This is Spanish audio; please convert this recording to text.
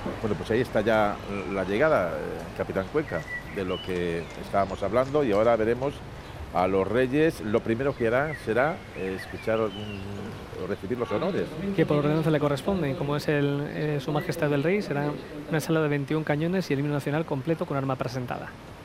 Bueno, pues ahí está ya la llegada, Capitán Cuenca, de lo que estábamos hablando, y ahora veremos a los reyes. Lo primero que harán será escuchar o recibir los honores. Que por ordenanza le corresponde. Como es Su Majestad el Rey, será una sala de 21 cañones y el himno nacional completo con arma presentada.